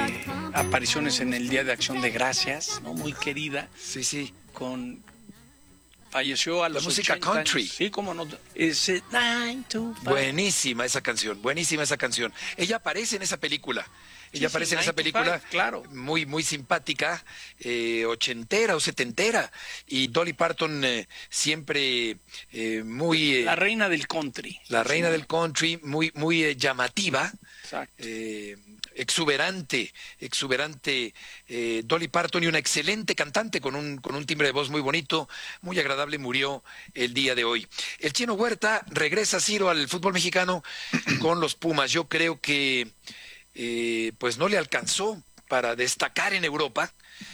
apariciones en el Día de Acción de Gracias, ¿no? Muy querida. Sí, sí. Falleció a los música 80 country. años. Sí, cómo no. Ese 9 to 5. Buenísima esa canción. Ella aparece en esa película. Claro. Muy, muy simpática, ochentera o setentera. Y Dolly Parton siempre muy... la reina del country. La reina del country, muy, muy llamativa. Exacto. Exuberante Dolly Parton, y una excelente cantante con un timbre de voz muy bonito, muy agradable, murió el día de hoy. El Chino Huerta regresa, Ciro, al fútbol mexicano con los Pumas. Yo creo que pues no le alcanzó para destacar en Europa.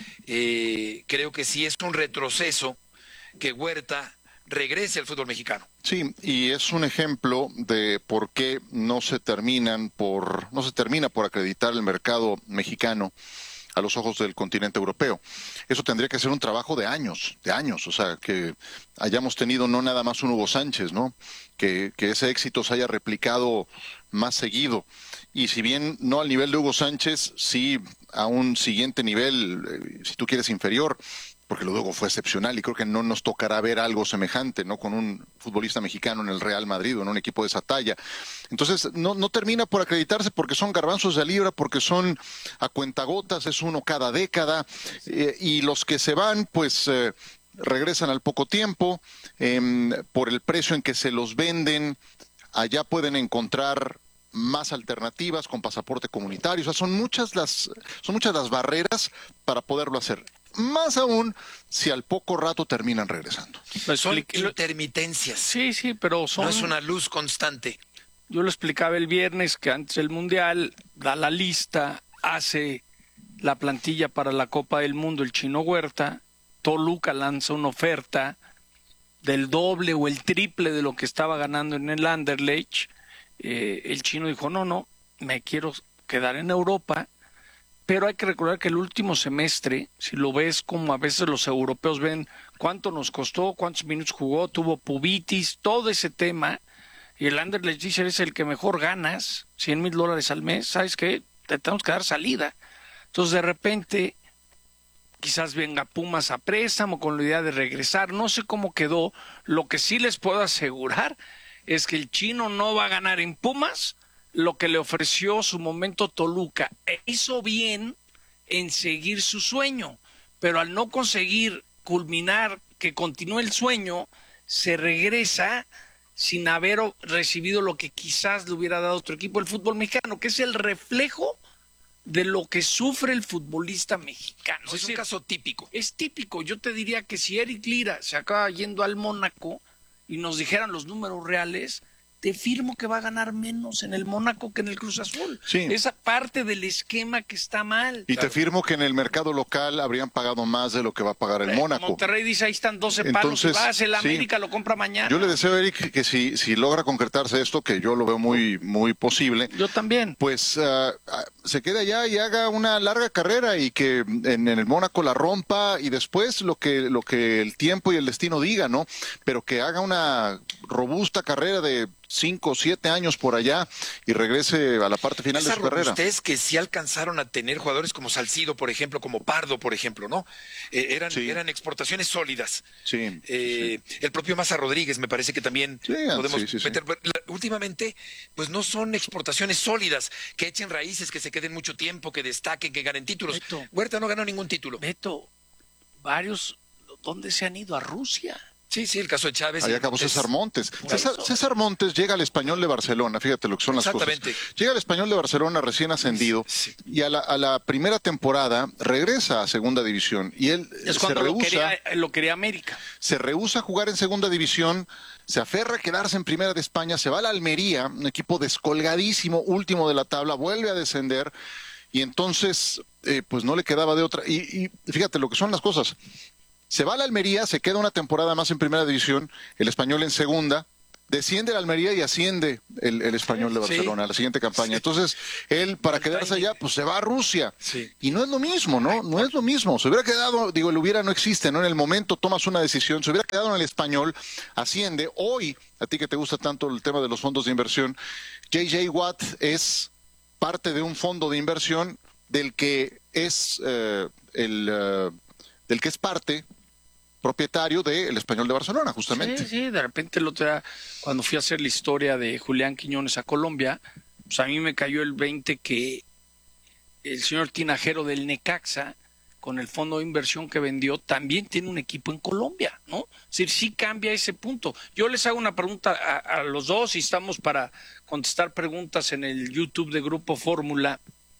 Creo que sí es un retroceso que Huerta regrese al fútbol mexicano. Sí, y es un ejemplo de por qué no se termina por acreditar el mercado mexicano a los ojos del continente europeo. Eso tendría que ser un trabajo de años, o sea, que hayamos tenido no nada más un Hugo Sánchez, ¿no? Que ese éxito se haya replicado más seguido. Y si bien no al nivel de Hugo Sánchez, sí a un siguiente nivel, si tú quieres inferior, porque lo de Hugo fue excepcional y creo que no nos tocará ver algo semejante, ¿no? Con un futbolista mexicano en el Real Madrid o en un equipo de esa talla. Entonces, no termina por acreditarse porque son garbanzos de libra, porque son a cuentagotas, es uno cada década, y los que se van, pues regresan al poco tiempo, por el precio en que se los venden, allá pueden encontrar más alternativas con pasaporte comunitario. O sea, son muchas las barreras para poderlo hacer. Más aún si al poco rato terminan regresando. Son intermitencias. Sí, pero no es una luz constante. Yo lo explicaba el viernes que antes del Mundial da la lista, hace la plantilla para la Copa del Mundo el Chino Huerta, Toluca lanza una oferta del doble o el triple de lo que estaba ganando en el Anderlecht. El Chino dijo, no, me quiero quedar en Europa. Pero hay que recordar que el último semestre, si lo ves como a veces los europeos ven cuánto nos costó, cuántos minutos jugó, tuvo pubitis, todo ese tema, y el Anderlecht dice, eres el que mejor ganas, $100,000 al mes, ¿sabes qué? Te tenemos que dar salida. Entonces de repente quizás venga Pumas a préstamo con la idea de regresar, no sé cómo quedó. Lo que sí les puedo asegurar es que el Chino no va a ganar en Pumas lo que le ofreció su momento Toluca. Hizo bien en seguir su sueño, pero al no conseguir culminar, que continúe el sueño, se regresa sin haber recibido lo que quizás le hubiera dado otro equipo. El fútbol mexicano, que es el reflejo de lo que sufre el futbolista mexicano. Es un caso típico. Es típico. Yo te diría que si Eric Lira se acaba yendo al Mónaco y nos dijeran los números reales, te firmo que va a ganar menos en el Mónaco que en el Cruz Azul. Sí. Esa parte del esquema que está mal. Y claro, te firmo que en el mercado local habrían pagado más de lo que va a pagar el Mónaco. Monterrey dice, ahí están 12 palos, y vas, el América lo compra mañana. Yo le deseo a Eric que si logra concretarse esto, que yo lo veo muy, muy posible. Yo también. Pues se quede allá y haga una larga carrera y que en el Mónaco la rompa y después lo que el tiempo y el destino diga, ¿no? Pero que haga una robusta carrera de 5 o 7 años por allá y regrese a la parte final de su carrera. Ustedes que sí alcanzaron a tener jugadores como Salcido, por ejemplo, como Pardo, por ejemplo, ¿no? Eran exportaciones sólidas. Sí, El propio Maza Rodríguez me parece que también podemos meter. Últimamente, pues no son exportaciones sólidas, que echen raíces, que se queden mucho tiempo, que destaquen, que ganen títulos. Beto, Huerta no ganó ningún título. Beto, varios, ¿dónde se han ido? A Rusia. Sí, el caso de Chávez. Ahí acabó César Montes. César Montes llega al Español de Barcelona, fíjate lo que son las cosas. Llega al Español de Barcelona recién ascendido y a la primera temporada regresa a Segunda División y él se rehúsa. Lo quería América. Se rehúsa a jugar en Segunda División, se aferra a quedarse en Primera de España, se va a la Almería, un equipo descolgadísimo, último de la tabla, vuelve a descender y entonces pues no le quedaba de otra. Y fíjate lo que son las cosas. Se va a la Almería, se queda una temporada más en Primera División, el Español en Segunda, desciende la Almería y asciende el Español de Barcelona a la siguiente campaña. Entonces, él, para quedarse allá, pues se va a Rusia. Y no es lo mismo, ¿no? No es lo mismo. Se hubiera quedado, digo, el hubiera no existe, ¿no? En el momento tomas una decisión, se hubiera quedado en el Español, asciende. Hoy, a ti que te gusta tanto el tema de los fondos de inversión, J.J. Watt es parte de un fondo de inversión del que es del que es parte propietario del Español de Barcelona, justamente. Sí, de repente el otro día, cuando fui a hacer la historia de Julián Quiñones a Colombia, pues a mí me cayó el 20 que el señor Tinajero del Necaxa, con el fondo de inversión que vendió, también tiene un equipo en Colombia, ¿no? Es decir, sí cambia ese punto. Yo les hago una pregunta a los dos y estamos para contestar preguntas en el YouTube de Grupo Fórmula.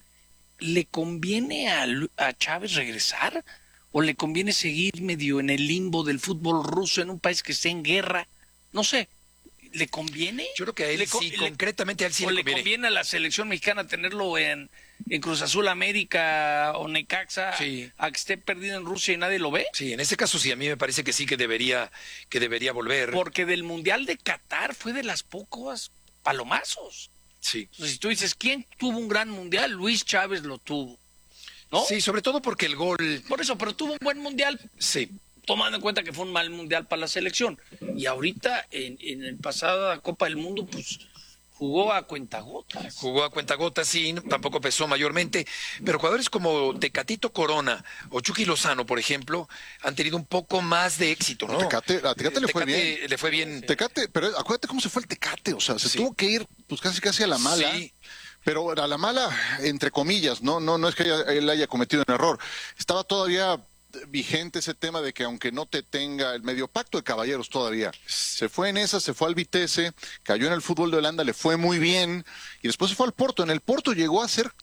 ¿Le conviene a Chávez regresar o le conviene seguir medio en el limbo del fútbol ruso en un país que esté en guerra? No sé. ¿Le conviene? Yo creo que a él concretamente a él sí le conviene. Conviene a la selección mexicana tenerlo en Cruz Azul América o Necaxa, sí, a que esté perdido en Rusia y nadie lo ve? Sí, en ese caso sí, a mí me parece que sí que debería volver. Porque del Mundial de Qatar fue de las pocos palomazos. Sí. Entonces, si tú dices, ¿quién tuvo un gran Mundial? Luis Chávez lo tuvo, ¿no? Sí, sobre todo porque el gol... Por eso, pero tuvo un buen Mundial. Sí. Tomando en cuenta que fue un mal mundial para la selección. Y ahorita, en el pasado Copa del Mundo, pues jugó a cuentagotas. Jugó a cuentagotas, sí, tampoco pesó mayormente. Pero jugadores como Tecatito Corona o Chucky Lozano, por ejemplo, han tenido un poco más de éxito, ¿no? A Tecate le fue bien. Le fue bien. Tecate, pero acuérdate cómo se fue el Tecate, o sea, se tuvo que ir pues casi a la mala. Sí. Pero a la mala, entre comillas, no es que él haya cometido un error. Estaba todavía vigente ese tema de que aunque no te tenga el medio pacto de caballeros todavía, se fue en esa, se fue al Vitesse, cayó en el fútbol de Holanda, le fue muy bien y después se fue al Porto. En el Porto llegó a ser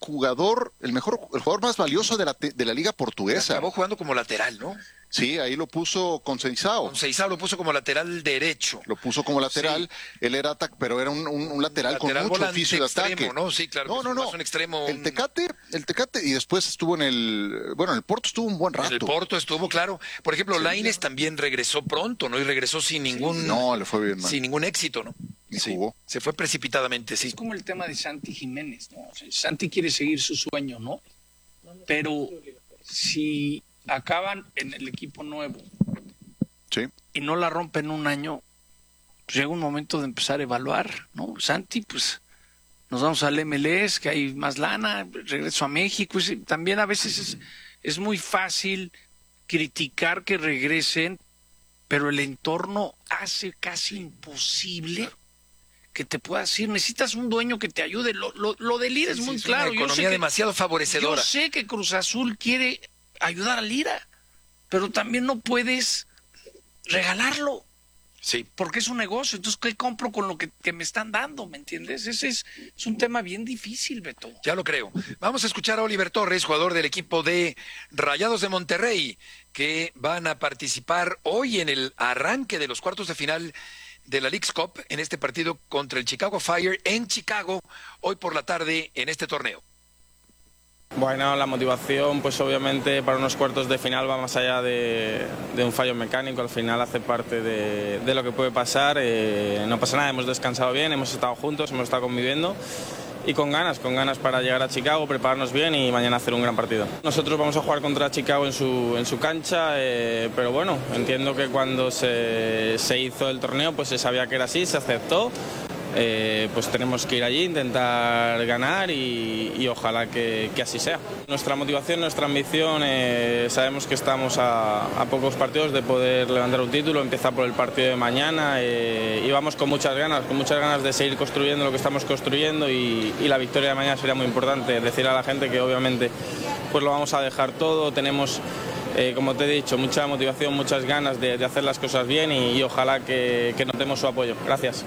el jugador más valioso de la liga portuguesa. Acabó jugando como lateral, ¿no? Sí, ahí lo puso con Seizao. Con Seizao lo puso como lateral derecho. Lo puso como lateral, sí. Él era pero era un lateral con mucho oficio de ataque. Extremo, ¿no? Sí, claro. No. Un extremo, el Tecate, y después estuvo en el Porto estuvo un buen rato. En el Porto estuvo, claro. Por ejemplo, sí, Lainez también regresó pronto, ¿no? Y regresó sin ningún... Sí, no, le fue bien, man. Sin ningún éxito, ¿no? Y jugó. Se fue precipitadamente, sí. Es como el tema de Santi Jiménez, ¿no? O sea, Santi quiere seguir su sueño, ¿no? Pero si acaban en el equipo nuevo, sí, y no la rompen un año, pues llega un momento de empezar a evaluar, ¿no? Santi, pues nos vamos al MLS, que hay más lana, regreso a México. También a veces es muy fácil criticar que regresen, pero el entorno hace casi imposible que te pueda decir, necesitas un dueño que te ayude. Lo del Lira es muy claro. Una economía demasiado favorecedora. Yo sé que Cruz Azul quiere ayudar a Lira, pero también no puedes regalarlo. Sí. Porque es un negocio. Entonces, ¿qué compro con lo que me están dando? ¿Me entiendes? Ese es un tema bien difícil, Beto. Ya lo creo. Vamos a escuchar a Oliver Torres, jugador del equipo de Rayados de Monterrey, que van a participar hoy en el arranque de los cuartos de final de la Leagues Cup en este partido contra el Chicago Fire en Chicago, hoy por la tarde en este torneo. Bueno, la motivación pues obviamente para unos cuartos de final va más allá de un fallo mecánico, al final hace parte de lo que puede pasar, no pasa nada, hemos descansado bien, hemos estado juntos, hemos estado conviviendo y con ganas para llegar a Chicago, prepararnos bien y mañana hacer un gran partido. Nosotros vamos a jugar contra Chicago en su cancha, pero bueno, entiendo que cuando se hizo el torneo pues se sabía que era así, se aceptó. Pues tenemos que ir allí, intentar ganar y ojalá que así sea. Nuestra motivación, nuestra ambición, sabemos que estamos a pocos partidos de poder levantar un título, empezar por el partido de mañana y vamos con muchas ganas de seguir construyendo lo que estamos construyendo y la victoria de mañana sería muy importante. Decir a la gente que obviamente pues lo vamos a dejar todo, tenemos... como te he dicho, mucha motivación, muchas ganas de hacer las cosas bien y ojalá que notemos su apoyo. Gracias.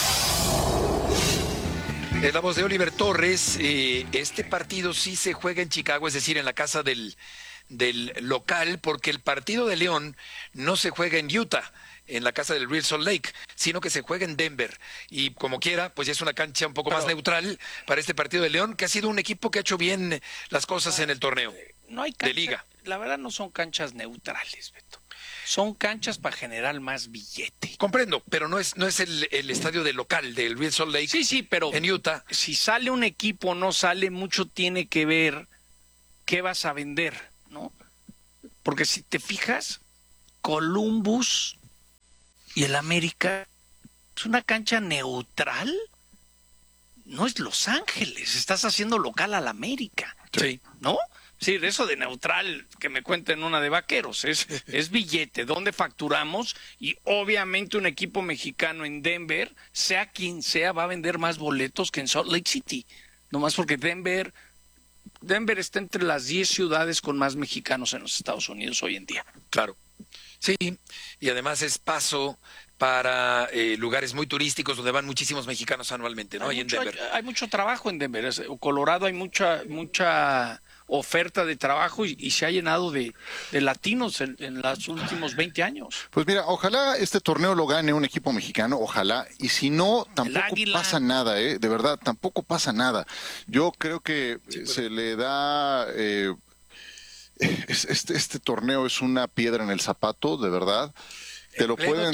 Es la voz de Oliver Torres. Este partido sí se juega en Chicago, es decir, en la casa del local, porque el partido de León no se juega en Utah, en la casa del Real Salt Lake, sino que se juega en Denver. Y como quiera, pues es una cancha un poco más neutral para este partido de León, que ha sido un equipo que ha hecho bien las cosas en el torneo no hay de liga. La verdad no son canchas neutrales, Beto. Son canchas para generar más billete. Comprendo, pero no es el estadio del local del Real Salt Lake. Sí, pero en Utah. Si sale un equipo o no sale, mucho tiene que ver qué vas a vender, ¿no? Porque si te fijas, Columbus y el América es una cancha neutral. No es Los Ángeles, estás haciendo local al América. Sí. ¿no? Sí, eso de neutral, que me cuenten una de vaqueros, es billete, ¿dónde facturamos? Y obviamente un equipo mexicano en Denver, sea quien sea, va a vender más boletos que en Salt Lake City. Nomás porque Denver está entre las 10 ciudades con más mexicanos en los Estados Unidos hoy en día. Claro. Sí, y además es paso para lugares muy turísticos donde van muchísimos mexicanos anualmente, ¿no? Ahí en Denver. Hay mucho trabajo en Denver. Colorado hay mucha oferta de trabajo y se ha llenado de latinos en los últimos 20 años. Pues mira, ojalá este torneo lo gane un equipo mexicano, ojalá, y si no, tampoco pasa nada, de verdad, tampoco pasa nada. Yo creo que se le da... Este torneo es una piedra en el zapato, de verdad. Te lo pueden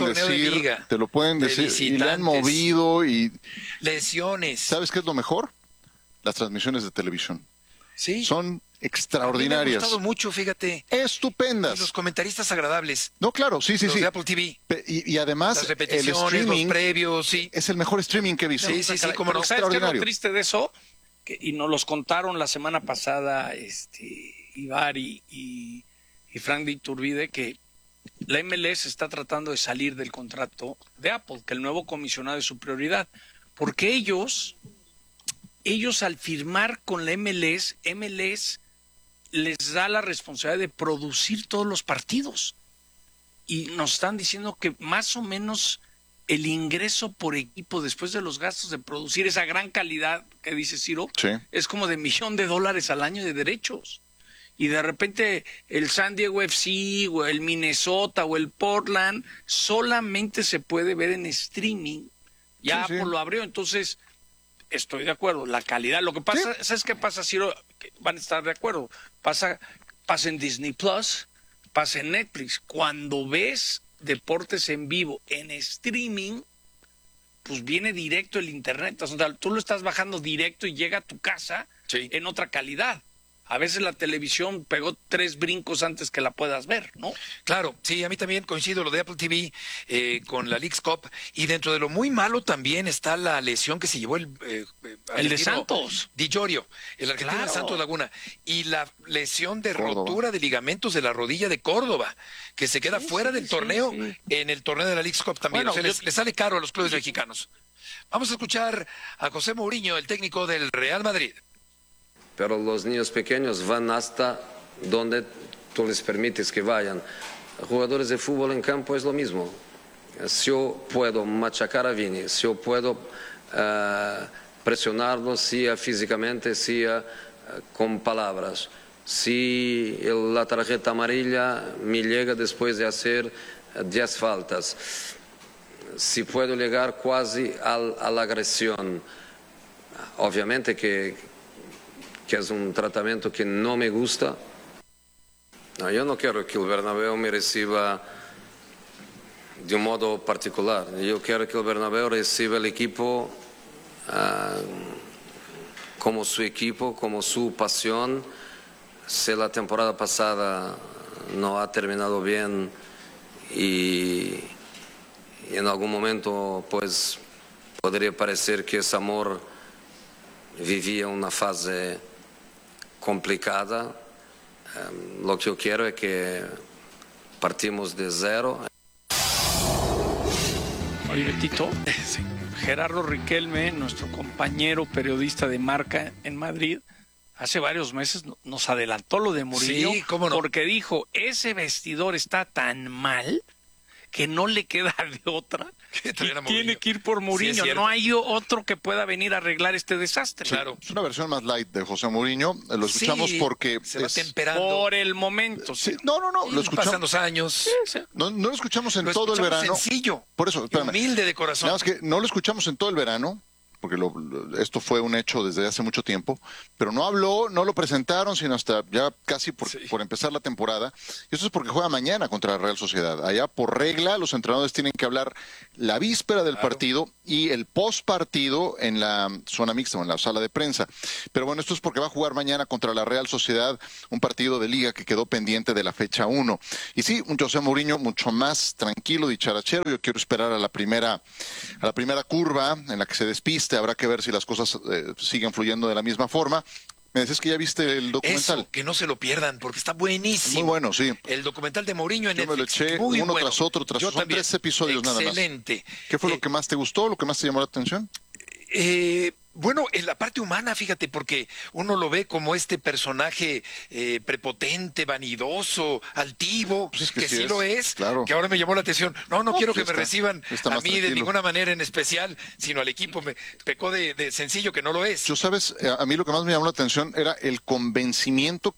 decir, y le han movido y... Lesiones. ¿Sabes qué es lo mejor? Las transmisiones de televisión. Sí. Son extraordinarias. A mí me ha gustado mucho, fíjate. Estupendas. Y los comentaristas agradables. No, claro, sí. Los de Apple TV. Y además, las repeticiones, el streaming, los previos, sí. Es el mejor streaming que he visto. Sí, como no. ¿Sabes qué es lo triste de eso? Y nos los contaron la semana pasada Ibar y Frank de Iturbide, que la MLS está tratando de salir del contrato de Apple, que el nuevo comisionado es su prioridad, porque ellos al firmar con la MLS les da la responsabilidad de producir todos los partidos, y nos están diciendo que más o menos el ingreso por equipo después de los gastos de producir esa gran calidad que dice Ciro, sí, es como de $1,000,000 al año de derechos. Y de repente el San Diego FC o el Minnesota o el Portland solamente se puede ver en streaming. Ya Sí. Apple lo abrió, entonces estoy de acuerdo. La calidad, lo que pasa, ¿sabes qué pasa, Ciro? Que van a estar de acuerdo. Pasa en Disney Plus, pasa en Netflix. Cuando ves deportes en vivo en streaming, pues viene directo el internet. O sea, tú lo estás bajando directo y llega a tu casa en otra calidad. A veces la televisión pegó 3 brincos antes que la puedas ver, ¿no? Claro, sí, a mí también coincido lo de Apple TV con la Leagues Cup, y dentro de lo muy malo también está la lesión que se llevó el de Santos. Di Llorio, el argentino de Santos Laguna, y la lesión de rotura de ligamentos de la rodilla de Córdoba, que se queda fuera del torneo en el torneo de la Leagues Cup también. Bueno, o sea, les sale caro a los clubes mexicanos. Vamos a escuchar a José Mourinho, el técnico del Real Madrid. Pero los niños pequeños van hasta donde tú les permites que vayan. Jugadores de fútbol en campo es lo mismo. Si yo puedo machacar a Vini, si yo puedo presionarlo, sea físicamente, sea con palabras, si la tarjeta amarilla me llega después de hacer 10 faltas, si puedo llegar casi a la agresión, obviamente que es un tratamiento que no me gusta. No, yo no quiero que el Bernabéu me reciba de un modo particular. Yo quiero que el Bernabéu reciba el equipo como su equipo, como su pasión. Si la temporada pasada no ha terminado bien y en algún momento pues podría parecer que ese amor vivía una fase complicada, lo que yo quiero es que partimos de cero. Oye, Betito, Gerardo Riquelme, nuestro compañero periodista de Marca en Madrid, hace varios meses nos adelantó lo de Mourinho, sí, ¿cómo no? Porque dijo, ese vestidor está tan mal que no le queda de otra y tiene que ir por Mourinho. Sí, no hay otro que pueda venir a arreglar este desastre. Claro. Es una versión más light de José Mourinho. Lo escuchamos porque se va temperando. Por el momento. Sí, no, lo escuchamos. Pasan los años. No lo escuchamos en todo el verano. Sencillo. Por eso, espérame. Humilde de corazón. Nada más que no lo escuchamos en todo el verano, porque esto fue un hecho desde hace mucho tiempo, pero no habló, no lo presentaron, sino hasta ya casi por empezar la temporada. Y eso es porque juega mañana contra la Real Sociedad. Allá, por regla, los entrenadores tienen que hablar la víspera del partido y el post partido en la zona mixta o en la sala de prensa. Pero bueno, esto es porque va a jugar mañana contra la Real Sociedad, un partido de liga que quedó pendiente de la fecha 1. Y sí, un José Mourinho mucho más tranquilo, dicharachero. Yo quiero esperar a la primera curva en la que se despiste. Habrá que ver si las cosas siguen fluyendo de la misma forma. Me decías que ya viste el documental. Eso, que no se lo pierdan, porque está buenísimo. Muy bueno, sí. El documental de Mourinho en Yo me lo Netflix. eché muy uno bueno. tras otro, son también. 3 episodios nada más. Excelente. ¿Qué fue lo que más te gustó, lo que más te llamó la atención? Bueno, en la parte humana, fíjate, porque uno lo ve como este personaje prepotente, vanidoso, altivo, Pues es que sí sí lo es, claro. que ahora me llamó la atención. No quiero pues que me reciban está a más mí de tranquilo. ninguna manera en especial, sino al equipo. Me pecó de sencillo, que no lo es. Yo, sabes, a mí lo que más me llamó la atención era el convencimiento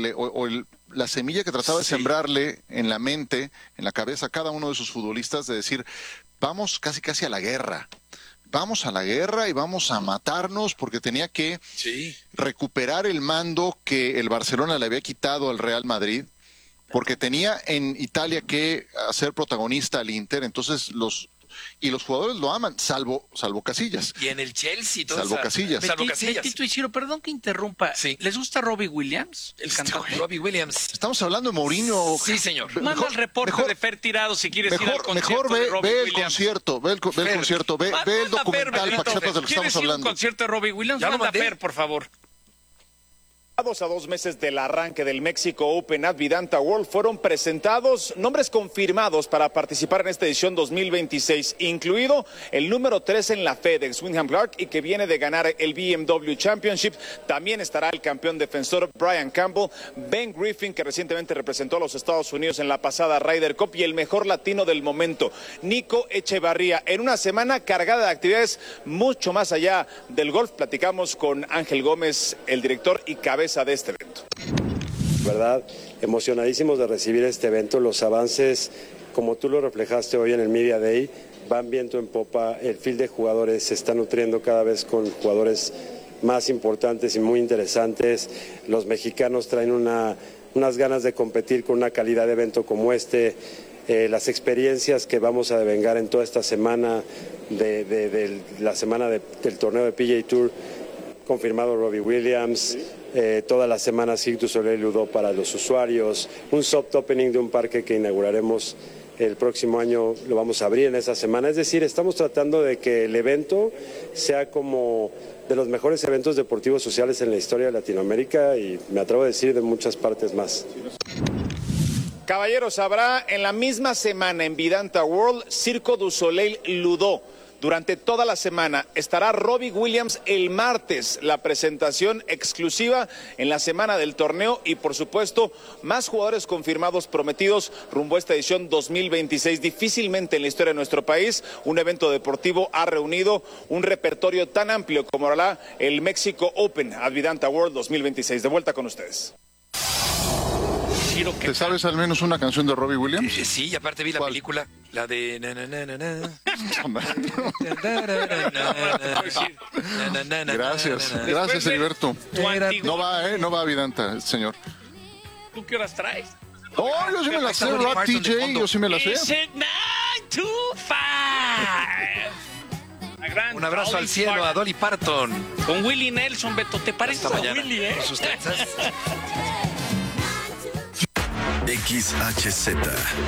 la semilla que trataba de Sí. sembrarle en la mente, en la cabeza a cada uno de sus futbolistas, de decir, vamos casi a la guerra. Vamos a la guerra y vamos a matarnos, porque tenía que Sí. recuperar el mando que el Barcelona le había quitado al Real Madrid, porque tenía en Italia que hacer protagonista al Inter. Entonces los jugadores lo aman, salvo Casillas. Y en el Chelsea, Salvo Casillas. Salvo Casillas. Betito y Ciro, perdón que interrumpa. Sí. ¿Les gusta Robbie Williams, el cantante? Robbie Williams. Estamos hablando de Mourinho. Sí, señor. Manda el reporte de Fer Tirado si quieres ir al concierto de Robbie ve el Williams. concierto, ve el concierto, ve el Manda Fer, documental para que Betito. sepas de lo que ¿Quieres estamos ir a un hablando. concierto de Robbie Williams? Ya lo Manda mandé. Fer, por favor. A 2 meses del arranque del México Open at Vidanta World fueron presentados nombres confirmados para participar en esta edición 2026, incluido el número 3 en la FedEx, Wyndham Clark, y que viene de ganar el BMW Championship. También estará el campeón defensor Brian Campbell, Ben Griffin, que recientemente representó a los Estados Unidos en la pasada Ryder Cup, y el mejor latino del momento, Nico Echevarría. En una semana cargada de actividades mucho más allá del golf, platicamos con Ángel Gómez, el director y cabeza de este evento. ¿Verdad? Emocionadísimos de recibir este evento. Los avances, como tú lo reflejaste hoy en el Media Day, van viento en popa. El field de jugadores se está nutriendo cada vez con jugadores más importantes y muy interesantes. Los mexicanos traen unas ganas de competir con una calidad de evento como este. Las experiencias que vamos a devengar en toda esta semana de la semana del torneo de PGA Tour, confirmado Robbie Williams, toda la semana Cirque du Soleil Ludo para los usuarios, un soft opening de un parque que inauguraremos el próximo año, lo vamos a abrir en esa semana. Es decir, estamos tratando de que el evento sea como de los mejores eventos deportivos sociales en la historia de Latinoamérica, y me atrevo a decir de muchas partes más. Caballeros, habrá en la misma semana en Vidanta World Cirque du Soleil Ludo. Durante toda la semana estará Robbie Williams el martes, la presentación exclusiva en la semana del torneo, y por supuesto más jugadores confirmados prometidos rumbo a esta edición 2026. Difícilmente en la historia de nuestro país un evento deportivo ha reunido un repertorio tan amplio como hará el México Open at Vidanta World 2026. De vuelta con ustedes. ¿Te sabes al menos una canción de Robbie Williams? Sí, y aparte vi la ¿Cuál? película, la de... Gracias, Heriberto. Tu antiguo- No va a Vidanta, señor. ¿Tú qué horas traes? Oh, yo sí me la sé, Está Dolly Rock Parton de TJ, fondo. yo sí me la sé. Is it 9 to 5? Un abrazo al cielo a Dolly Parton. Con Willie Nelson, Beto. ¿Te pareces Hasta a mañana. Willie, Con sus trenzas. XHZ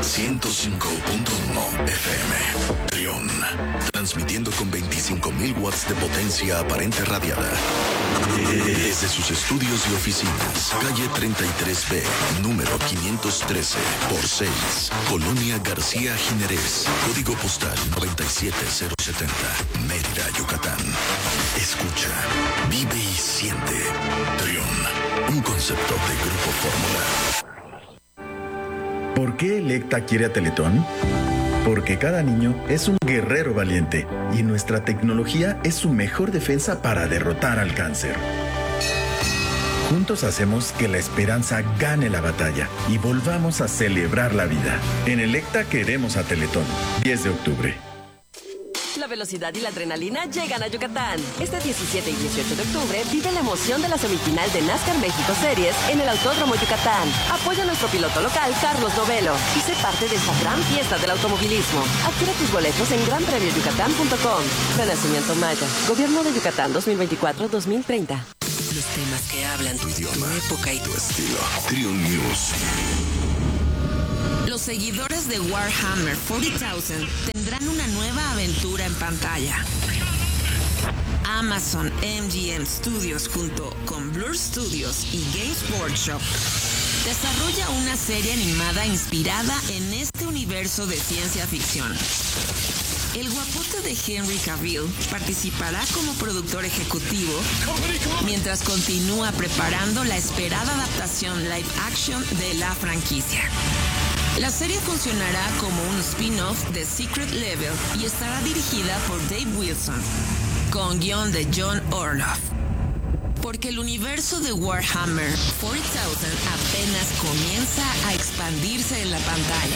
105.1 FM Trión, transmitiendo con 25.000 watts de potencia aparente radiada desde sus estudios y oficinas, calle 33B, número 513 por 6, Colonia García Jiménez, código postal 97070, Mérida, Yucatán. Escucha, vive y siente. Trión, un concepto de Grupo Fórmula. ¿Por qué Electa quiere a Teletón? Porque cada niño es un guerrero valiente y nuestra tecnología es su mejor defensa para derrotar al cáncer. Juntos hacemos que la esperanza gane la batalla y volvamos a celebrar la vida. En Electa queremos a Teletón. 10 de octubre. La velocidad y la adrenalina llegan a Yucatán. Este 17 y 18 de octubre vive la emoción de la semifinal de NASCAR México Series en el Autódromo Yucatán. Apoya a nuestro piloto local, Carlos Novelo, y sé parte de esta gran fiesta del automovilismo. Adquiere tus boletos en granpremioyucatán.com. Renacimiento Maya. Gobierno de Yucatán 2024-2030. Los temas que hablan tu idioma, tu época y Tu estilo. Trión News. Los seguidores de Warhammer 40,000 tendrán una nueva aventura en pantalla. Amazon MGM Studios junto con Blur Studios y Games Workshop desarrolla una serie animada inspirada en este universo de ciencia ficción. El guapote de Henry Cavill participará como productor ejecutivo mientras continúa preparando la esperada adaptación live action de la franquicia. La serie funcionará como un spin-off de Secret Level y estará dirigida por Dave Wilson, con guión de John Orloff. Porque el universo de Warhammer 40,000 apenas comienza a expandirse en la pantalla.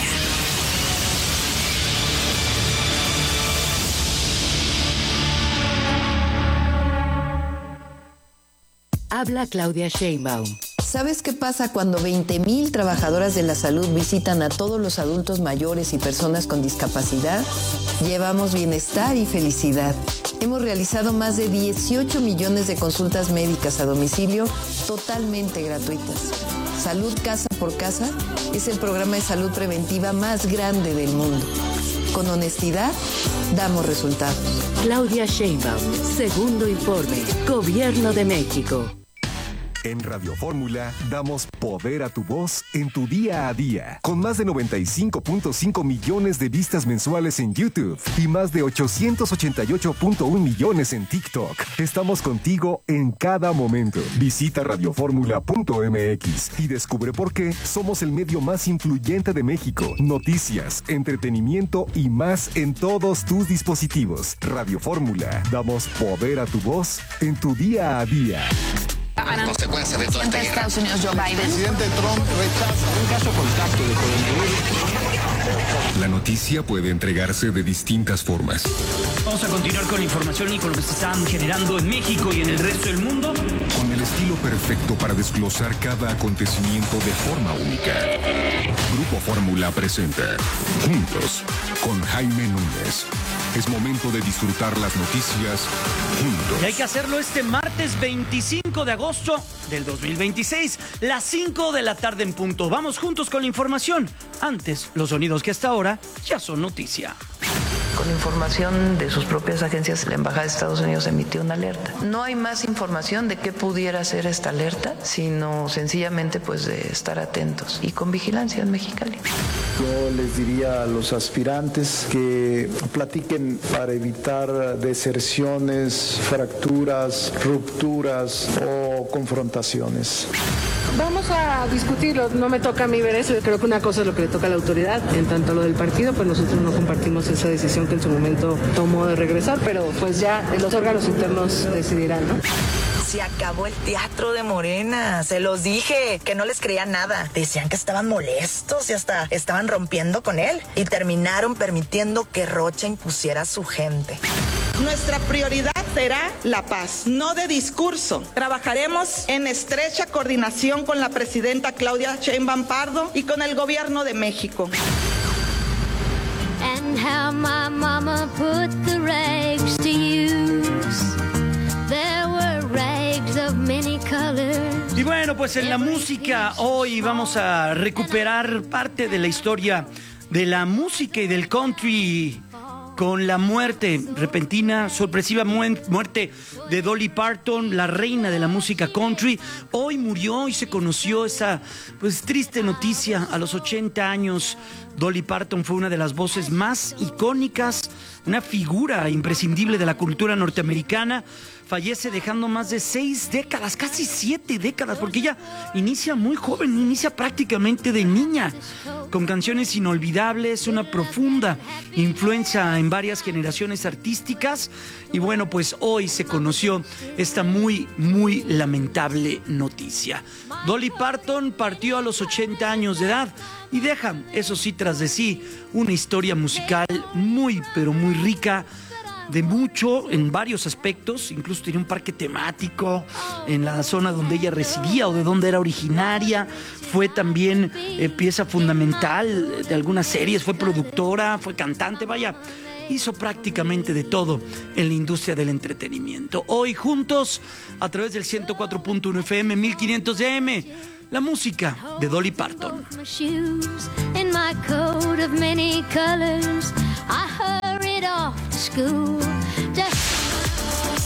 Habla Claudia Sheinbaum. ¿Sabes qué pasa cuando 20,000 trabajadoras de la salud visitan a todos los adultos mayores y personas con discapacidad? Llevamos bienestar y felicidad. Hemos realizado más de 18 millones de consultas médicas a domicilio totalmente gratuitas. Salud Casa por Casa es el programa de salud preventiva más grande del mundo. Con honestidad, damos resultados. Claudia Sheinbaum, segundo informe, Gobierno de México. En Radio Fórmula damos poder a tu voz en tu día a día. Con más de 95.5 millones de vistas mensuales en YouTube y más de 888.1 millones en TikTok. Estamos contigo en cada momento. Visita radioformula.mx y descubre por qué somos el medio más influyente de México. Noticias, entretenimiento y más en todos tus dispositivos. Radio Fórmula. Damos poder a tu voz en tu día a día. Las consecuencias de toda esta guerra. Estados Unidos, Joe Biden. El presidente Trump rechaza un caso contacto de coronavirus. La noticia puede entregarse de distintas formas. Vamos a continuar con la información y con lo que se están generando en México y en el resto del mundo. Con el estilo perfecto para desglosar cada acontecimiento de forma única. Grupo Fórmula presenta Juntos con Jaime Núñez. Es momento de disfrutar las noticias juntos. Y hay que hacerlo este martes 25 de agosto del 2026, las 5 de la tarde en punto. Vamos juntos con la información. Antes, los sonidos que hasta ahora ya son noticia. Con información de sus propias agencias, la Embajada de Estados Unidos emitió una alerta. No hay más información de qué pudiera ser esta alerta, sino sencillamente pues de estar atentos y con vigilancia en Mexicali. Yo les diría a los aspirantes que platiquen para evitar deserciones, fracturas, rupturas o confrontaciones. Vamos a discutirlo, no me toca a mí ver eso, yo creo que una cosa es lo que le toca a la autoridad, en tanto a lo del partido, pues nosotros no compartimos esa decisión que en su momento tomó de regresar, pero pues ya los órganos internos decidirán, ¿no? Se acabó el teatro de Morena, se los dije, que no les creía nada. Decían que estaban molestos y hasta estaban rompiendo con él y terminaron permitiendo que Rocha impusiera a su gente. Nuestra prioridad será la paz, no de discurso. Trabajaremos en estrecha coordinación con la presidenta Claudia Sheinbaum Pardo y con el gobierno de México. And how my mama put the rags to use. There were rags of many colors. Y bueno, pues en la música hoy vamos a recuperar parte de la historia de la música y del country con la muerte repentina, sorpresiva muerte de Dolly Parton, la reina de la música country. Hoy murió y se conoció esa pues triste noticia a los 80 años. Dolly Parton fue una de las voces más icónicas, una figura imprescindible de la cultura norteamericana. Fallece dejando más de 6 décadas, casi 7 décadas, porque ella inicia muy joven, inicia prácticamente de niña, con canciones inolvidables, una profunda influencia en varias generaciones artísticas. Y bueno, pues hoy se conoció esta muy, muy lamentable noticia. Dolly Parton partió a los 80 años de edad y deja, eso sí, tras de sí, una historia musical muy, pero muy rica, de mucho en varios aspectos. Incluso tenía un parque temático en la zona donde ella residía o de donde era originaria. Fue también pieza fundamental de algunas series, fue productora, fue cantante, vaya, hizo prácticamente de todo en la industria del entretenimiento. Hoy juntos a través del 104.1 FM 1500 de AM, la música de Dolly Parton.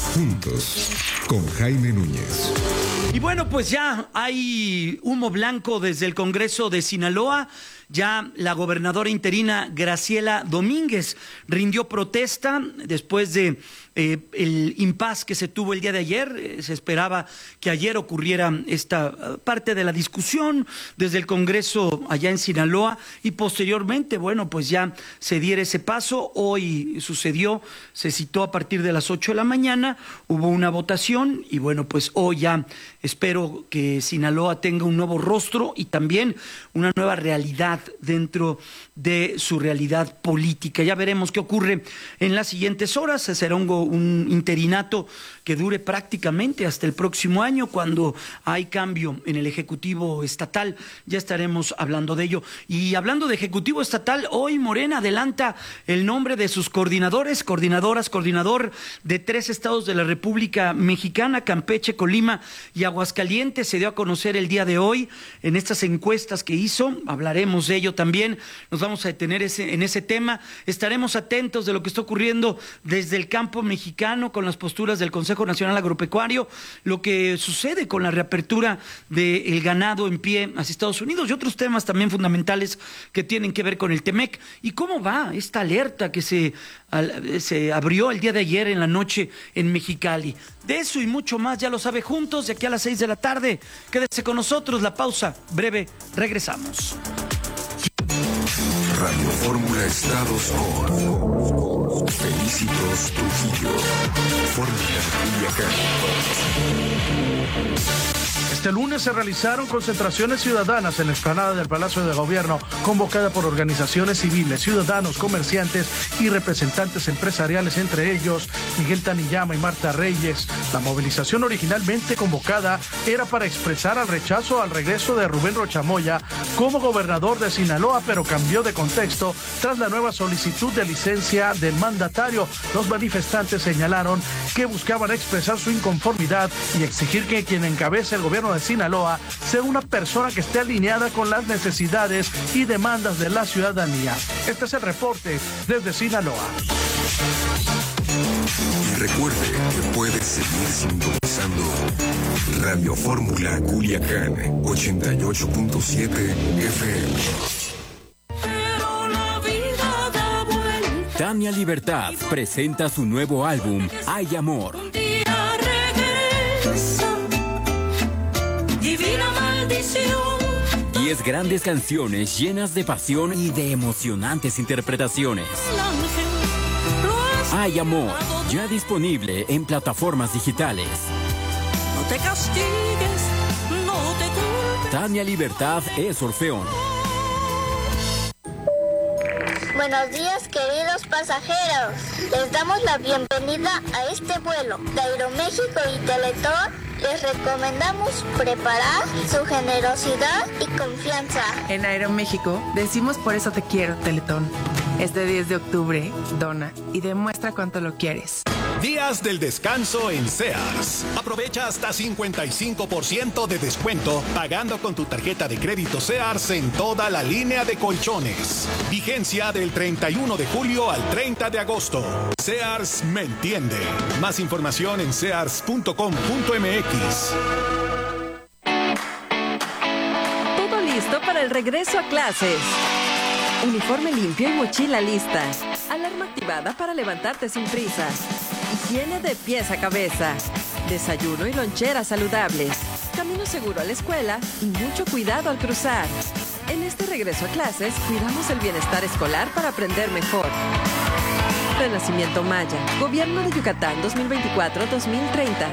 Juntos, con Jaime Núñez. Y bueno, pues ya hay humo blanco desde el Congreso de Sinaloa. Ya la gobernadora interina Graciela Domínguez rindió protesta después de el impasse que se tuvo el día de ayer. Se esperaba que ayer ocurriera esta parte de la discusión desde el Congreso allá en Sinaloa y posteriormente, bueno, pues ya se diera ese paso. Hoy sucedió, se citó a partir de las 8 de la mañana, hubo una votación y bueno, pues hoy ya espero que Sinaloa tenga un nuevo rostro y también una nueva realidad dentro de su realidad política. Ya veremos qué ocurre en las siguientes horas. Será un interinato que dure prácticamente hasta el próximo año, cuando hay cambio en el Ejecutivo Estatal. Ya estaremos hablando de ello. Y hablando de Ejecutivo Estatal, hoy Morena adelanta el nombre de sus coordinadores, coordinadoras, coordinador de 3 estados de la República Mexicana, Campeche, Colima y Aguascalientes. Se dio a conocer el día de hoy en estas encuestas que hizo. Hablaremos de ello también. Nos vamos a detener en ese tema. Estaremos atentos de lo que está ocurriendo desde el campo mexicano con las posturas del Consejo Nacional Agropecuario, lo que sucede con la reapertura del ganado en pie hacia Estados Unidos y otros temas también fundamentales que tienen que ver con el TEMEC. ¿Y cómo va esta alerta que se abrió el día de ayer en la noche en Mexicali? De eso y mucho más ya lo sabe Juntos, de aquí a las 6 de la tarde. Quédese con nosotros, la pausa breve, regresamos. Radio Fórmula Estados con Felicitos Trujillo, Fórmula Culiacán. Este lunes se realizaron concentraciones ciudadanas en la explanada del Palacio de Gobierno, convocada por organizaciones civiles, ciudadanos, comerciantes y representantes empresariales, entre ellos Miguel Taniyama y Marta Reyes. La movilización originalmente convocada era para expresar el rechazo al regreso de Rubén Rocha Moya como gobernador de Sinaloa, pero cambió de contexto tras la nueva solicitud de licencia del mandatario. Los manifestantes señalaron que buscaban expresar su inconformidad y exigir que quien encabece el gobierno de Sinaloa sea una persona que esté alineada con las necesidades y demandas de la ciudadanía. Este es el reporte desde Sinaloa. Y recuerde que puede seguir sintonizando Radio Fórmula Culiacán 88.7 FM. Tania Libertad presenta su nuevo álbum, Hay Amor. Divina maldición. 10 grandes canciones llenas de pasión y de emocionantes interpretaciones. Hay Amor, ya disponible en plataformas digitales. No te castigues, no te culpes. Tania Libertad es Orfeón. Buenos días, queridos pasajeros. Les damos la bienvenida a este vuelo de Aeroméxico y Teletón. Les recomendamos preparar su generosidad y confianza. En Aeroméxico decimos por eso te quiero, Teletón. Este 10 de octubre, dona y demuestra cuánto lo quieres. Días del descanso en Sears. Aprovecha hasta 55% de descuento pagando con tu tarjeta de crédito Sears en toda la línea de colchones. Vigencia del 31 de julio al 30 de agosto. Sears me entiende. Más información en sears.com.mx. Todo listo para el regreso a clases. Uniforme limpio y mochila lista. Alarma activada para levantarte sin prisas. Higiene de pies a cabeza. Desayuno y lonchera saludables. Camino seguro a la escuela y mucho cuidado al cruzar. En este regreso a clases, cuidamos el bienestar escolar para aprender mejor. Renacimiento Maya. Gobierno de Yucatán 2024-2030.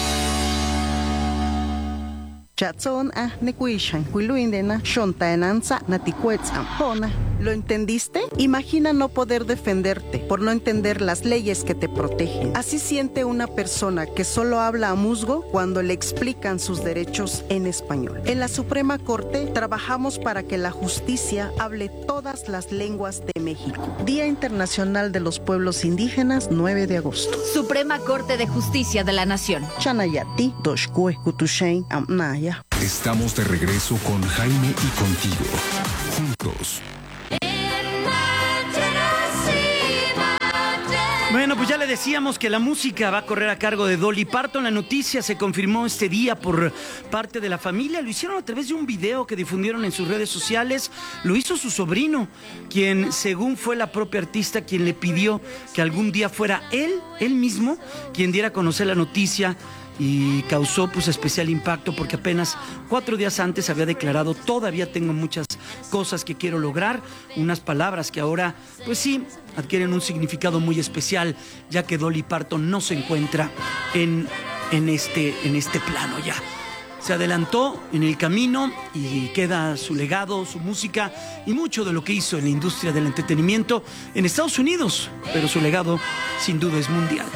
Chatson a nekuishan kuiluindena shontaenanza natikuetzam pona. ¿Lo entendiste? Imagina no poder defenderte por no entender las leyes que te protegen. Así siente una persona que solo habla a musgo cuando le explican sus derechos en español. En la Suprema Corte trabajamos para que la justicia hable todas las lenguas de México. Día Internacional de los Pueblos Indígenas, 9 de agosto. Suprema Corte de Justicia de la Nación. Chanayati, Doshkue, Kutushein, Amnaya. Estamos de regreso con Jaime y contigo. Juntos. Bueno, pues ya le decíamos que la música va a correr a cargo de Dolly Parton. La noticia se confirmó este día por parte de la familia. Lo hicieron a través de un video que difundieron en sus redes sociales. Lo hizo su sobrino, quien según fue la propia artista quien le pidió que algún día fuera él mismo, quien diera a conocer la noticia. Y causó pues especial impacto porque apenas 4 días antes había declarado: todavía tengo muchas cosas que quiero lograr. Unas palabras que ahora pues sí adquieren un significado muy especial, ya que Dolly Parton no se encuentra en este plano ya. Se adelantó en el camino y queda su legado, su música y mucho de lo que hizo en la industria del entretenimiento en Estados Unidos, pero su legado sin duda es mundial.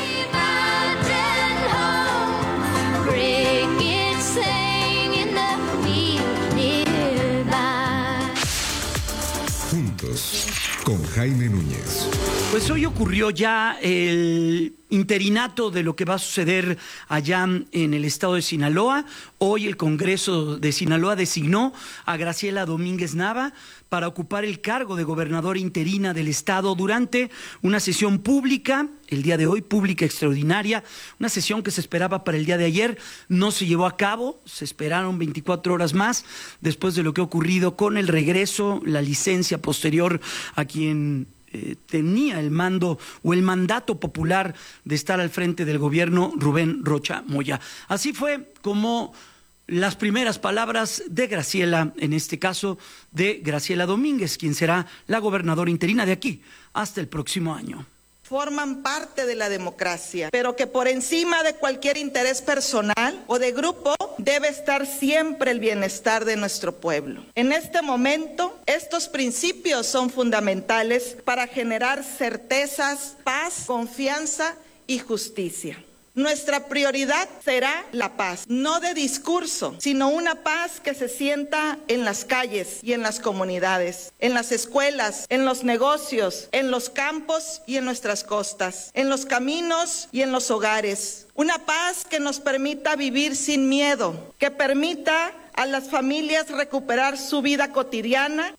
Juntos, con Jaime Núñez. Pues hoy ocurrió ya el interinato de lo que va a suceder allá en el estado de Sinaloa. Hoy el Congreso de Sinaloa designó a Graciela Domínguez Nava para ocupar el cargo de gobernadora interina del estado durante una sesión pública, el día de hoy, pública extraordinaria, una sesión que se esperaba para el día de ayer, no se llevó a cabo, se esperaron 24 horas más después de lo que ha ocurrido con el regreso, la licencia posterior a quien tenía el mando o el mandato popular de estar al frente del gobierno, Rubén Rocha Moya. Así fue como las primeras palabras de Graciela, en este caso de Graciela Domínguez, quien será la gobernadora interina de aquí hasta el próximo año. Forman parte de la democracia, pero que por encima de cualquier interés personal o de grupo debe estar siempre el bienestar de nuestro pueblo. En este momento, estos principios son fundamentales para generar certezas, paz, confianza y justicia. Nuestra prioridad será la paz, no de discurso, sino una paz que se sienta en las calles y en las comunidades, en las escuelas, en los negocios, en los campos y en nuestras costas, en los caminos y en los hogares. Una paz que nos permita vivir sin miedo, que permita a las familias recuperar su vida cotidiana.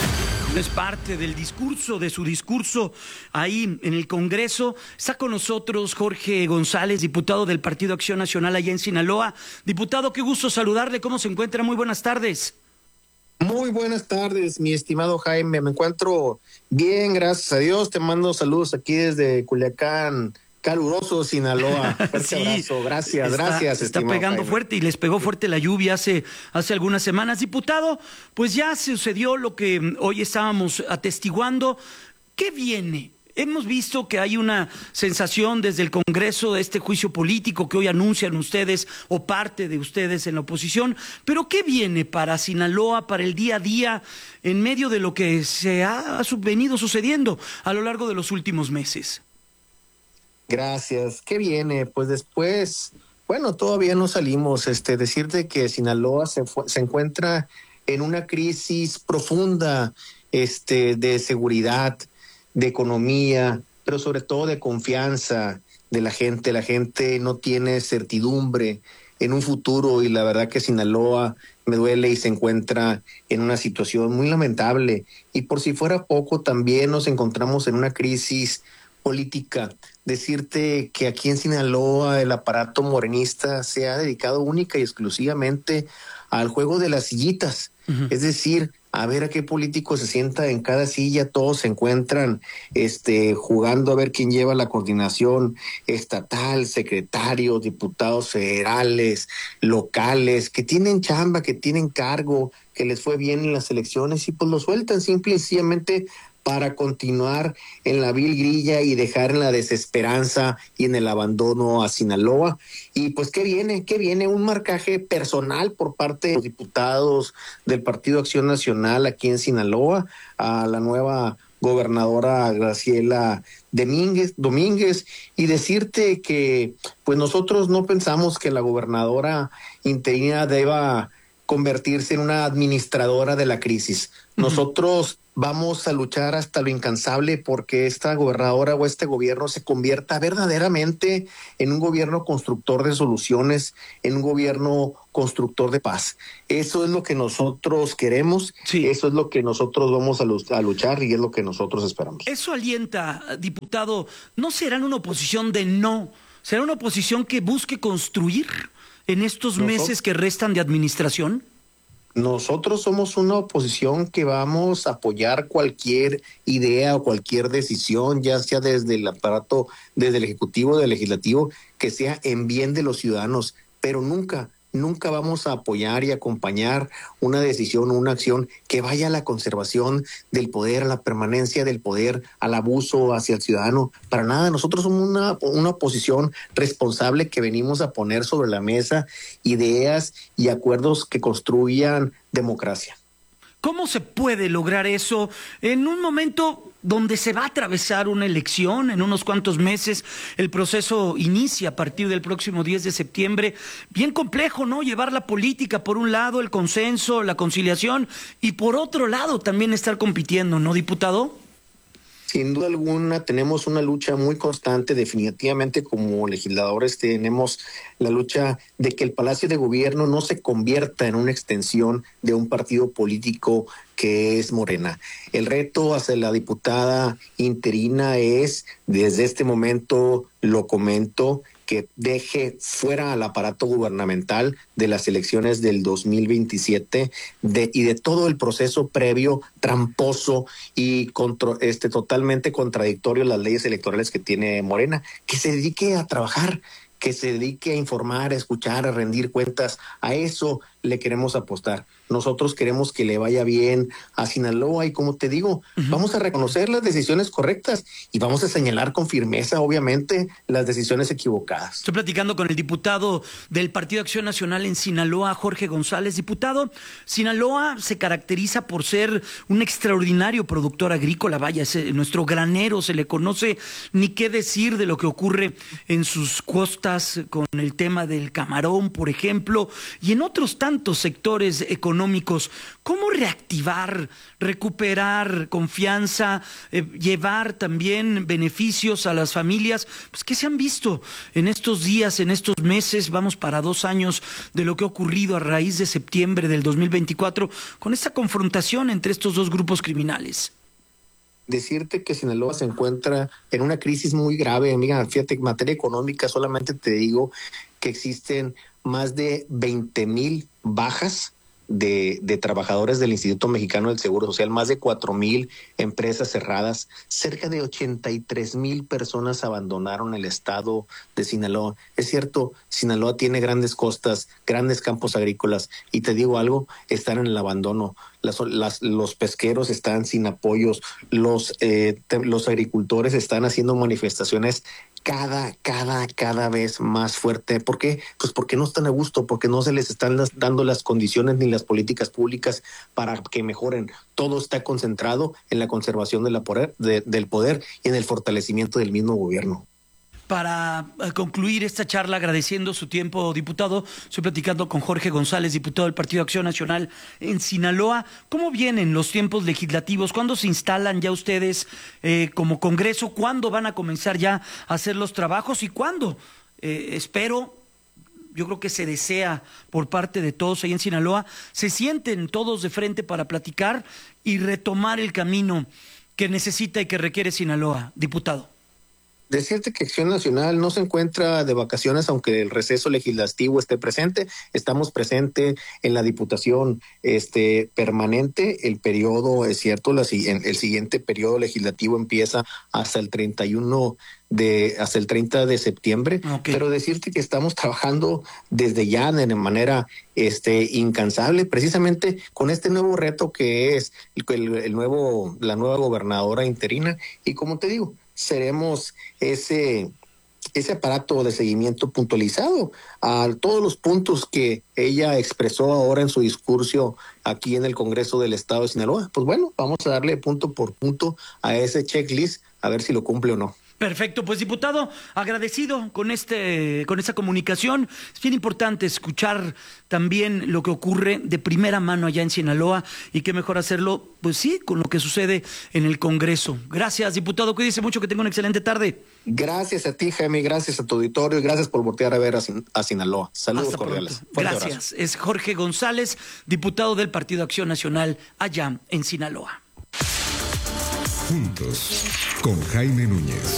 Es parte del discurso, de su discurso ahí en el Congreso. Está con nosotros Jorge González, diputado del Partido Acción Nacional allá en Sinaloa. Diputado, qué gusto saludarle. ¿Cómo se encuentra? Muy buenas tardes. Muy buenas tardes, mi estimado Jaime. Me encuentro bien, gracias a Dios. Te mando saludos aquí desde Culiacán, caluroso Sinaloa. Fuerte Sí, abrazo. Gracias. Está pegando Jaime. fuerte y les pegó fuerte la lluvia hace algunas semanas. Diputado, pues ya sucedió lo que hoy estábamos atestiguando. ¿Qué viene? Hemos visto que hay una sensación desde el Congreso de este juicio político que hoy anuncian ustedes o parte de ustedes en la oposición, pero ¿qué viene para Sinaloa, para el día a día, en medio de lo que se ha venido sucediendo a lo largo de los últimos meses? Gracias. ¿Qué viene? Pues después, bueno, todavía no salimos. Decirte que Sinaloa se encuentra en una crisis profunda, de seguridad, de economía, pero sobre todo de confianza de la gente. La gente no tiene certidumbre en un futuro y la verdad que Sinaloa me duele y se encuentra en una situación muy lamentable. Y por si fuera poco, también nos encontramos en una crisis política. Decirte que aquí en Sinaloa el aparato morenista se ha dedicado única y exclusivamente al juego de las sillitas. Es decir, a ver a qué político se sienta en cada silla. Todos se encuentran jugando a ver quién lleva la coordinación estatal, secretarios, diputados federales, locales, que tienen chamba, que tienen cargo, que les fue bien en las elecciones y pues lo sueltan simple y sencillamente para continuar en la vil grilla y dejar en la desesperanza y en el abandono a Sinaloa. Y pues, ¿qué viene? Un marcaje personal por parte de los diputados del Partido Acción Nacional aquí en Sinaloa, a la nueva gobernadora Graciela Domínguez, y decirte que pues nosotros no pensamos que la gobernadora interina deba convertirse en una administradora de la crisis. Nosotros vamos a luchar hasta lo incansable porque esta gobernadora o este gobierno se convierta verdaderamente en un gobierno constructor de soluciones, en un gobierno constructor de paz. Eso es lo que nosotros queremos, eso es lo que nosotros vamos a luchar y es lo que nosotros esperamos. Eso alienta, diputado, ¿no serán una oposición de no? ¿Será una oposición que busque construir en estos meses que restan de administración? Nosotros somos una oposición que vamos a apoyar cualquier idea o cualquier decisión, ya sea desde el aparato, desde el Ejecutivo, del Legislativo, que sea en bien de los ciudadanos, pero nunca vamos a apoyar y acompañar una decisión o una acción que vaya a la conservación del poder, a la permanencia del poder, al abuso hacia el ciudadano. Para nada, nosotros somos una oposición responsable que venimos a poner sobre la mesa ideas y acuerdos que construyan democracia. ¿Cómo se puede lograr eso en un momento donde se va a atravesar una elección en unos cuantos meses? El proceso inicia a partir del próximo 10 de septiembre. Bien complejo, ¿no? Llevar la política, por un lado, el consenso, la conciliación, y por otro lado también estar compitiendo, ¿no, diputado? Sin duda alguna tenemos una lucha muy constante, definitivamente como legisladores tenemos la lucha de que el Palacio de Gobierno no se convierta en una extensión de un partido político que es Morena. El reto hacia la diputada interina es, desde este momento lo comento, que deje fuera al aparato gubernamental de las elecciones del 2027 y de todo el proceso previo, tramposo y totalmente contradictorio a las leyes electorales que tiene Morena, que se dedique a trabajar, que se dedique a informar, a escuchar, a rendir cuentas. A eso le queremos apostar. Nosotros queremos que le vaya bien a Sinaloa y, como te digo, vamos a reconocer las decisiones correctas y vamos a señalar con firmeza, obviamente, las decisiones equivocadas. Estoy platicando con el diputado del Partido Acción Nacional en Sinaloa, Jorge González. Diputado, Sinaloa se caracteriza por ser un extraordinario productor agrícola. Vaya, nuestro granero, se le conoce, ni qué decir de lo que ocurre en sus costas con el tema del camarón, por ejemplo, y en otros tantos sectores económicos. ¿Cómo reactivar, recuperar confianza, llevar también beneficios a las familias? Pues que se han visto en estos días, en estos meses, vamos para 2 años de lo que ha ocurrido a raíz de septiembre del 2024 con esta confrontación entre estos dos grupos criminales. Decirte que Sinaloa se encuentra en una crisis muy grave, amiga. Fíjate, en materia económica solamente te digo que existen más de 20,000 bajas de trabajadores del Instituto Mexicano del Seguro Social, más de 4,000 empresas cerradas, cerca de 83,000 personas abandonaron el estado de Sinaloa. Es cierto, Sinaloa tiene grandes costas, grandes campos agrícolas, y te digo algo, están en el abandono. Los pesqueros están sin apoyos, los agricultores están haciendo manifestaciones cada vez más fuerte. ¿Por qué? Pues porque no están a gusto, porque no se les están dando las condiciones ni las políticas públicas para que mejoren. Todo está concentrado en la conservación del poder y en el fortalecimiento del mismo gobierno. Para concluir esta charla, agradeciendo su tiempo, diputado, estoy platicando con Jorge González, diputado del Partido Acción Nacional en Sinaloa. ¿Cómo vienen los tiempos legislativos? ¿Cuándo se instalan ya ustedes como Congreso? ¿Cuándo van a comenzar ya a hacer los trabajos? ¿Y cuándo? Espero, yo creo que se desea por parte de todos ahí en Sinaloa, se sienten todos de frente para platicar y retomar el camino que necesita y que requiere Sinaloa, diputado. Decirte que Acción Nacional no se encuentra de vacaciones, aunque el receso legislativo esté presente. Estamos presentes en la Diputación permanente. El periodo, es cierto, el siguiente periodo legislativo empieza hasta el 30 de septiembre. Okay. Pero decirte que estamos trabajando desde ya de manera incansable, precisamente con este nuevo reto que es la nueva gobernadora interina. Y como te digo, seremos ese aparato de seguimiento puntualizado a todos los puntos que ella expresó ahora en su discurso aquí en el Congreso del Estado de Sinaloa. Pues bueno, vamos a darle punto por punto a ese checklist a ver si lo cumple o no. Perfecto, pues diputado, agradecido con esta comunicación. Es bien importante escuchar también lo que ocurre de primera mano allá en Sinaloa y qué mejor hacerlo, pues sí, con lo que sucede en el Congreso. Gracias, diputado, cuídese mucho, que tenga una excelente tarde. Gracias a ti, Jaime, gracias a tu auditorio y gracias por voltear a ver a Sinaloa. Saludos Hasta cordiales. pronto. Gracias. Es Jorge González, diputado del Partido Acción Nacional allá en Sinaloa. Juntos con Jaime Núñez.